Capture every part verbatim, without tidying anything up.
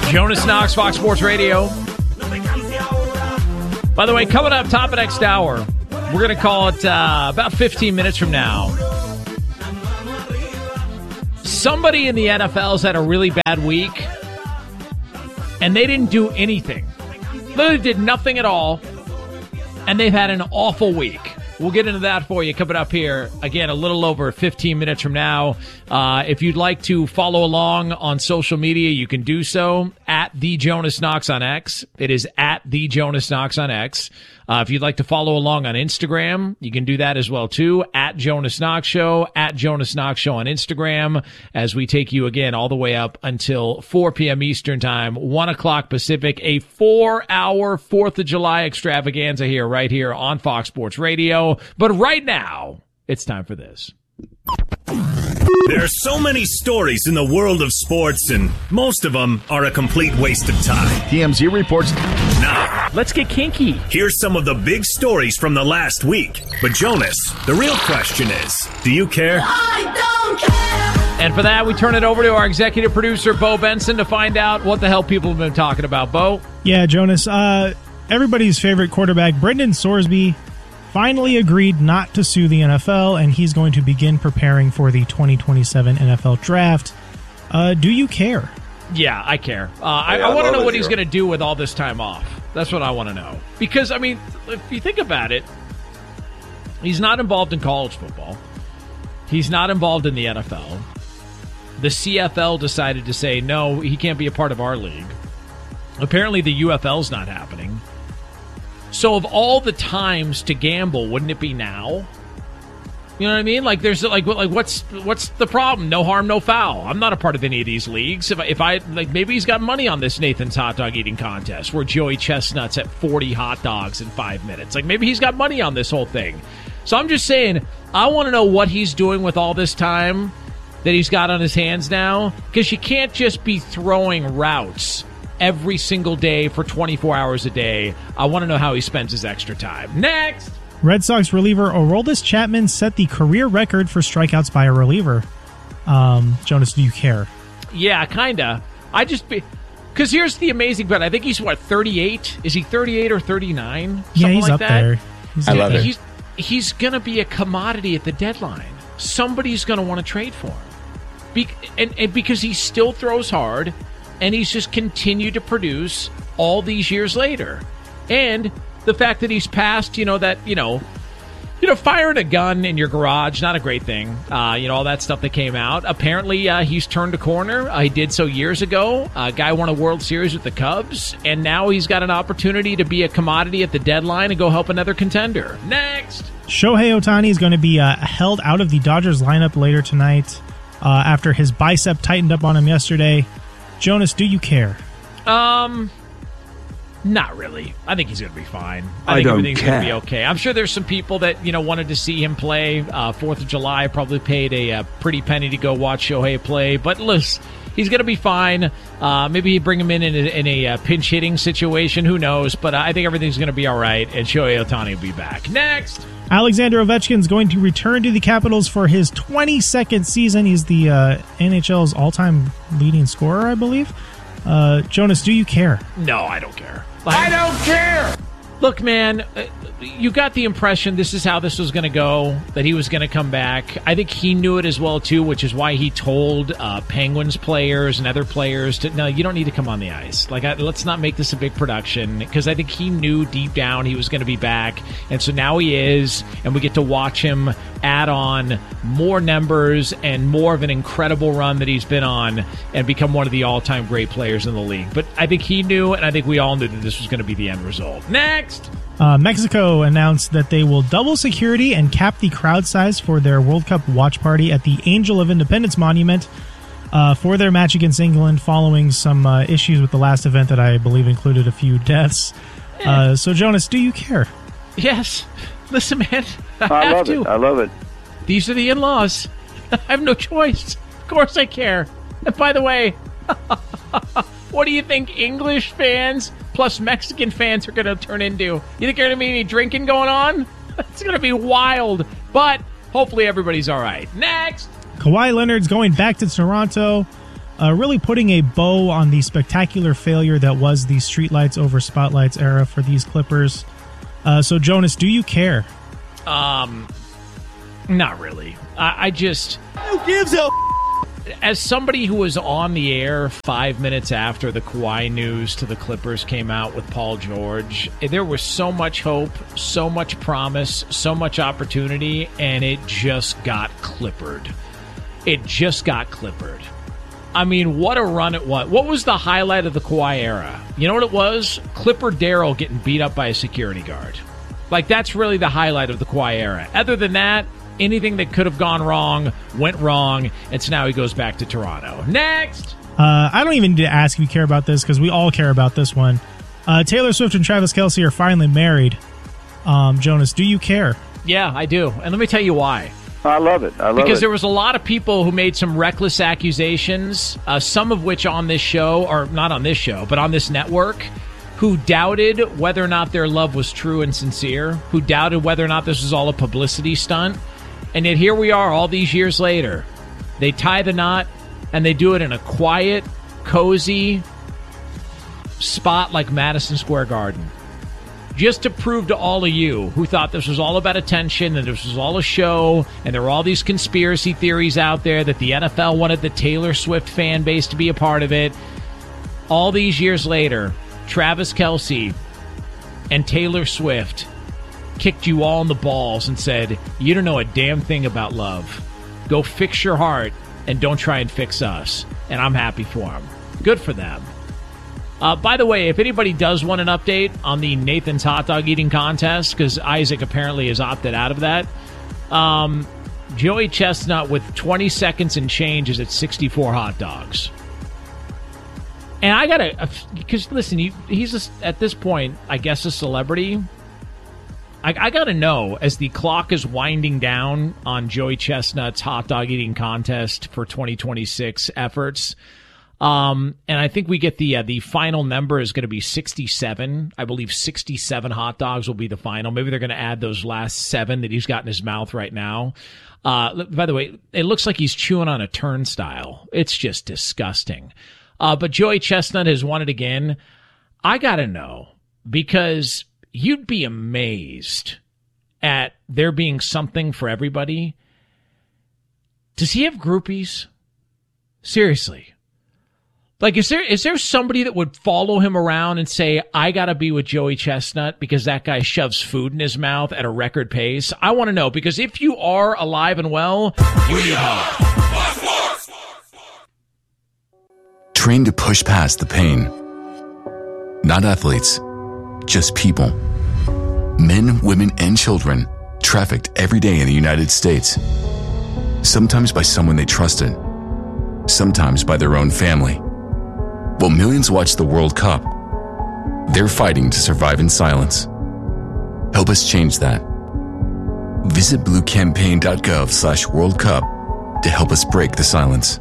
Jonas Knox, Fox Sports Radio. By the way, coming up top of next hour, we're going to call it uh, about fifteen minutes from now. Somebody in the N F L's had a really bad week, and they didn't do anything. Literally did nothing at all, and they've had an awful week. We'll get into that for you coming up here, again, a little over fifteen minutes from now. Uh, if you'd like to follow along on social media, you can do so at The Jonas Knox on X. It is at The Jonas Knox on X. Uh, if you'd like to follow along on Instagram, you can do that as well, too. At Jonas Knox Show, at Jonas Knox Show on Instagram, as we take you, again, all the way up until four p.m. Eastern Time, one o'clock Pacific, a four-hour fourth of July extravaganza here, right here on Fox Sports Radio. But right now, it's time for this. There are so many stories in the world of sports, and most of them are a complete waste of time. T M Z reports. Now, let's get kinky. Here's some of the big stories from the last week. But Jonas, the real question is, do you care? I don't care. And for that, we turn it over to our executive producer, Bo Benson, to find out what the hell people have been talking about. Bo? Yeah, Jonas, uh, everybody's favorite quarterback, Brendan Sorsby, finally agreed not to sue the N F L, and he's going to begin preparing for the twenty twenty-seven N F L Draft. Uh, do you care? Yeah, I care. Uh, I, yeah, I want to know it, what he's Joe. going to do with all this time off. That's what I want to know. Because, I mean, if you think about it, he's not involved in college football. He's not involved in the N F L. The C F L decided to say, no, he can't be a part of our league. Apparently, the U F L's not happening. So of all the times to gamble, wouldn't it be now? You know what I mean? Like, there's like, like, what's what's the problem? No harm, no foul. I'm not a part of any of these leagues. If I, if I like, maybe he's got money on this Nathan's hot dog eating contest where Joey Chestnut's at forty hot dogs in five minutes. Like, maybe he's got money on this whole thing. So I'm just saying, I want to know what he's doing with all this time that he's got on his hands now, because you can't just be throwing routes every single day for twenty-four hours a day. I want to know how he spends his extra time. Next! Red Sox reliever Aroldis Chapman set the career record for strikeouts by a reliever. Um, Jonas, do you care? Yeah, kind of. I just... Because here's the amazing part. I think he's, what, thirty-eight? Is he thirty-eight or thirty-nine? Yeah, Something he's like up that? there. He's I love it. He's, he's going to be a commodity at the deadline. Somebody's going to want to trade for him. Be- and, and because he still throws hard, and he's just continued to produce all these years later. And the fact that he's passed, you know, that, you know, you know, firing a gun in your garage, not a great thing. Uh, you know, all that stuff that came out. Apparently, uh, he's turned a corner. Uh, he did so years ago. A uh, guy won a World Series with the Cubs, and now he's got an opportunity to be a commodity at the deadline and go help another contender. Next! Shohei Ohtani is going to be uh, held out of the Dodgers lineup later tonight uh, after his bicep tightened up on him yesterday. Jonas, do you care? Um... Not really. I think he's going to be fine. I, I think don't everything's going to be care. okay. I'm sure there's some people that, you know, wanted to see him play. Uh, Fourth of July probably paid a, a pretty penny to go watch Shohei play. But listen, he's going to be fine. Uh, maybe you bring him in in a, in a uh, pinch hitting situation. Who knows? But I think everything's going to be all right, and Shohei Ohtani will be back. Next. Alexander Ovechkin is going to return to the Capitals for his twenty-second season. He's the uh, N H L's all-time leading scorer, I believe. Uh, Jonas, do you care? No, I don't care. I don't care. Look, man, uh, you got the impression this is how this was going to go, that he was going to come back. I think he knew it as well, too, which is why he told uh, Penguins players and other players to, no, you don't need to come on the ice. Like, I, let's not make this a big production, because I think he knew deep down he was going to be back. And so now he is, and we get to watch him add on more numbers and more of an incredible run that he's been on and become one of the all-time great players in the league. But I think he knew, and I think we all knew that this was going to be the end result. Next! Uh, Mexico announced that they will double security and cap the crowd size for their World Cup watch party at the Angel of Independence Monument uh, for their match against England following some uh, issues with the last event that I believe included a few deaths. Uh, so, Jonas, do you care? Yes. Listen, man, I, I have love to. it. I love it. These are the in-laws. I have no choice. Of course I care. And by the way, what do you think English fans plus Mexican fans are going to turn into? You think there's going to be any drinking going on? It's going to be wild. But hopefully everybody's all right. Next! Kawhi Leonard's going back to Toronto. uh, really putting a bow on the spectacular failure that was the streetlights over spotlights era for these Clippers. Uh, so, Jonas, do you care? Um, not really. I, I just... Who gives a... As somebody who was on the air five minutes after the Kawhi news to the Clippers came out with Paul George, there was so much hope, so much promise, so much opportunity, and it just got clippered. It just got clippered. I mean, what a run it was. What was the highlight of the Kawhi era? You know what it was? Clipper Darrell getting beat up by a security guard. Like, that's really the highlight of the Kawhi era. Other than that, anything that could have gone wrong went wrong, and so now he goes back to Toronto. Next! Uh, I don't even need to ask if you care about this, because we all care about this one. Uh, Taylor Swift and Travis Kelce are finally married. Um, Jonas, do you care? Yeah, I do. And let me tell you why. I love it. I love because it. there was a lot of people who made some reckless accusations, uh, some of which on this show, or not on this show, but on this network, who doubted whether or not their love was true and sincere, who doubted whether or not this was all a publicity stunt. And yet here we are all these years later. They tie the knot, and they do it in a quiet, cozy spot like Madison Square Garden. Just to prove to all of you who thought this was all about attention and this was all a show and there were all these conspiracy theories out there that the N F L wanted the Taylor Swift fan base to be a part of it. All these years later, Travis Kelce and Taylor Swift kicked you all in the balls and said, you don't know a damn thing about love. Go fix your heart and don't try and fix us. And I'm happy for them. Good for them. Uh, by the way, if anybody does want an update on the Nathan's hot dog eating contest, because Isaac apparently has opted out of that, um, Joey Chestnut with twenty seconds and change is at sixty-four hot dogs. And I gotta, because listen, he, he's a, at this point, I guess, a celebrity. I, I gotta know, as the clock is winding down on Joey Chestnut's hot dog eating contest for twenty twenty-six efforts. Um, and I think we get the uh, the final number is going to be sixty-seven. I believe sixty-seven hot dogs will be the final. Maybe they're going to add those last seven that he's got in his mouth right now. Uh, by the way, it looks like he's chewing on a turnstile. It's just disgusting. Uh, but Joey Chestnut has won it again. I got to know, because you'd be amazed at there being something for everybody. Does he have groupies? Seriously. Like, is there is there somebody that would follow him around and say, I got to be with Joey Chestnut because that guy shoves food in his mouth at a record pace? I want to know, because if you are alive and well, you need help. Trained to push past the pain. Not athletes, just people. Men, women, and children trafficked every day in the United States. Sometimes by someone they trusted. Sometimes by their own family. While millions watch the World Cup, they're fighting to survive in silence. Help us change that. Visit bluecampaign.gov slash World Cup to help us break the silence.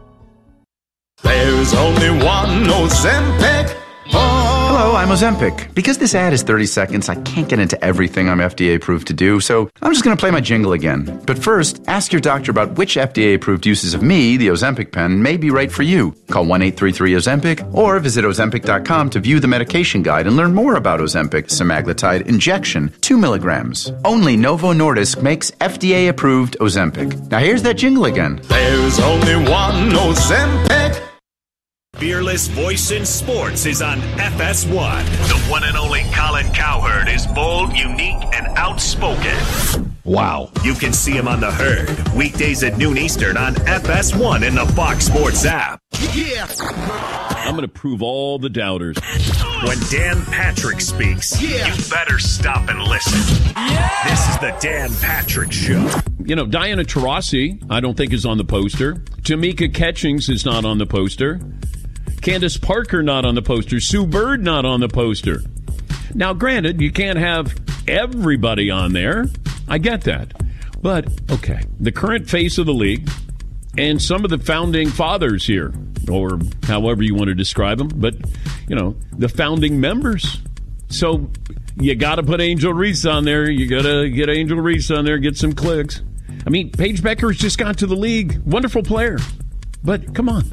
There's only one Ozempic. Hello, I'm Ozempic. Because this ad is thirty seconds, I can't get into everything I'm F D A approved to do, so I'm just going to play my jingle again. But first, ask your doctor about which F D A approved uses of me, the Ozempic pen, may be right for you. Call one eight three three Ozempic or visit Ozempic dot com to view the medication guide and learn more about Ozempic semaglutide injection, two milligrams. Only Novo Nordisk makes F D A approved Ozempic. Now here's that jingle again. There's only one Ozempic. Fearless voice in sports is on F S one. The one and only Colin Cowherd is bold, unique, and outspoken. Wow. You can see him on The Herd, weekdays at noon Eastern on F S one in the Fox Sports app. Yeah. I'm going to prove all the doubters. When Dan Patrick speaks, yeah. you better stop and listen. Yeah. This is the Dan Patrick Show. You know, Diana Taurasi, I don't think is on the poster. Tamika Catchings is not on the poster. Candace Parker not on the poster. Sue Bird not on the poster. Now, granted, you can't have everybody on there. I get that. But, okay, the current face of the league and some of the founding fathers here, or however you want to describe them, but, you know, the founding members. So you got to put Angel Reese on there. You got to get Angel Reese on there, get some clicks. I mean, Paige Beckers just got to the league. Wonderful player. But come on.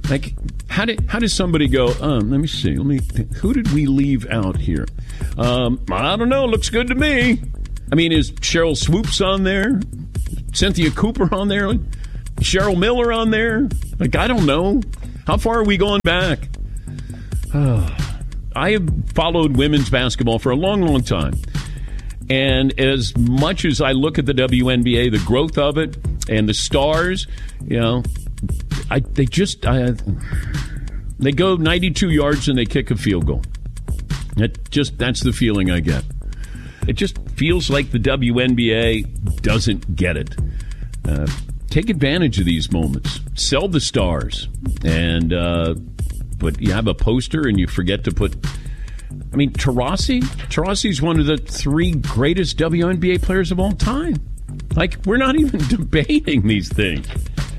Like, how did how does somebody go, um, let me see, let me think, who did we leave out here? Um, I don't know, looks good to me. I mean, is Cheryl Swoops on there? Cynthia Cooper on there? Cheryl Miller on there? Like, I don't know. How far are we going back? Oh, I have followed women's basketball for a long, long time. And as much as I look at the W N B A, the growth of it, and the stars, you know, I, they just I, they go ninety-two yards and they kick a field goal. That just that's the feeling I get. It just feels like the W N B A doesn't get it. Uh, take advantage of these moments. Sell the stars, and uh, but you have a poster and you forget to put. I mean, Taurasi? Taurasi's one of the three greatest W N B A players of all time. Like, we're not even debating these things.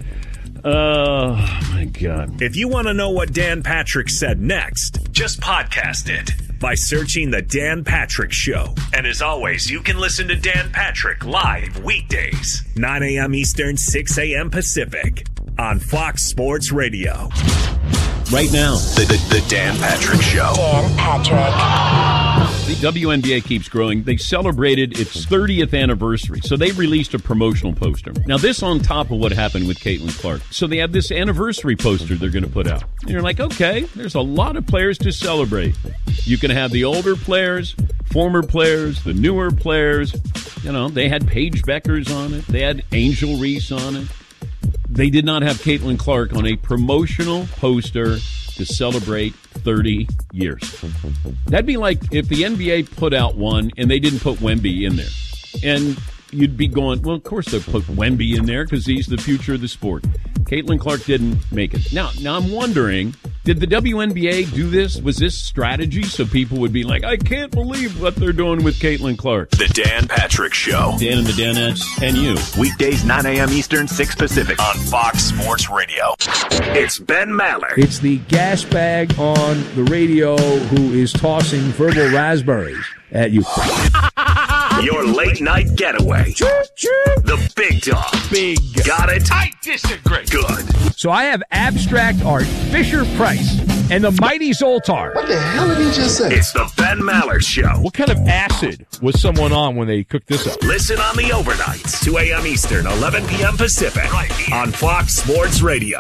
Oh, my God. If you want to know what Dan Patrick said next, just podcast it by searching The Dan Patrick Show. And as always, you can listen to Dan Patrick live weekdays, nine a.m. Eastern, six a.m. Pacific, on Fox Sports Radio. Right now, The, the, the Dan Patrick Show. Dan Patrick. the W N B A keeps growing. They celebrated its thirtieth anniversary, so they released a promotional poster. Now, this on top of what happened with Caitlin Clark. So they have this anniversary poster they're going to put out. And you're like, okay, there's a lot of players to celebrate. You can have the older players, former players, the newer players. You know, they had Paige Beckers on it. They had Angel Reese on it. They did not have Caitlin Clark on a promotional poster to celebrate thirty years. That'd be like if the N B A put out one and they didn't put Wemby in there. And you'd be going, well, of course they'll put Wemby in there because he's the future of the sport. Caitlin Clark didn't make it. Now, now I'm wondering, did the W N B A do this? Was this strategy so people would be like, I can't believe what they're doing with Caitlin Clark? The Dan Patrick Show. Dan and the Danettes and you. Weekdays, nine a.m. Eastern, six Pacific, on Fox Sports Radio. It's Ben Maller. It's the gas bag on the radio who is tossing verbal raspberries at you. Your late night getaway. The big dog. Big. Got it? I disagree. Good. So I have abstract art, Fisher Price, and the mighty Zoltar. What the hell did he just say? It's the Ben Maller Show. What kind of acid was someone on when they cooked this up? Listen on the overnights, two a.m. Eastern, eleven p.m. Pacific, right here on Fox Sports Radio.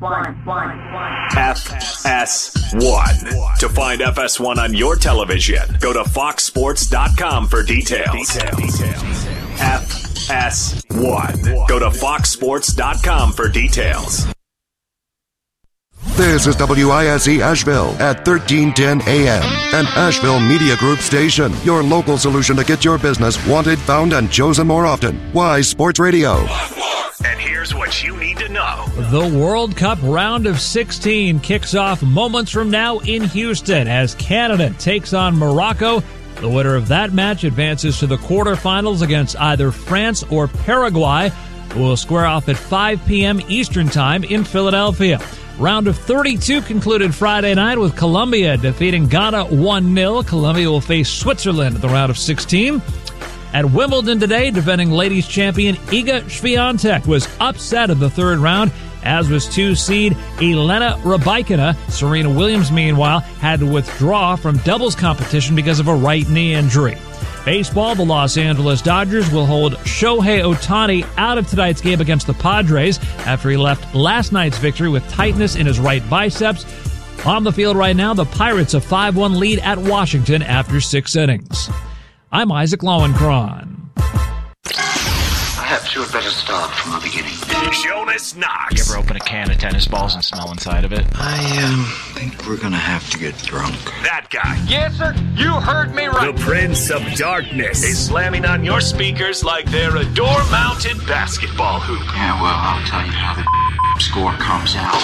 F S one. To find F S one on your television, go to fox sports dot com for details. Details. F S one. Go to fox sports dot com for details. This is W I S E Asheville at thirteen ten A M, an Asheville Media Group station. Your local solution to get your business wanted, found, and chosen more often. Wise Sports Radio. And here's what you need to know. The World Cup round of sixteen kicks off moments from now in Houston as Canada takes on Morocco. The winner of that match advances to the quarterfinals against either France or Paraguay, who will square off at five p.m. Eastern Time in Philadelphia. Round of thirty-two concluded Friday night with Colombia defeating Ghana one nil. Colombia will face Switzerland at the round of sixteen. At Wimbledon today, defending ladies champion Iga Swiatek was upset in the third round, as was two seed Elena Rybakina. Serena Williams, meanwhile, had to withdraw from doubles competition because of a right knee injury. Baseball, the Los Angeles Dodgers will hold Shohei Ohtani out of tonight's game against the Padres after he left last night's victory with tightness in his right biceps. On the field right now, the Pirates a five one lead at Washington after six innings. I'm Isaac Lowenkron. Perhaps you had better start from the beginning. Jonas Knox. You ever open a can of tennis balls and smell inside of it? I um, think we're gonna have to get drunk. That guy. Yes, sir. You heard me right. The Prince of Darkness is slamming on your speakers like they're a door-mounted basketball hoop. Yeah, well, I'll tell you how the score comes out.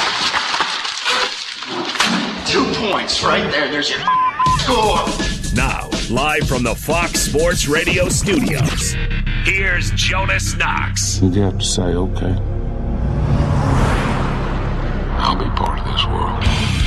Two points right there. There's your score. Now, live from the Fox Sports Radio studios, here's Jonas Knox. You have to say, okay.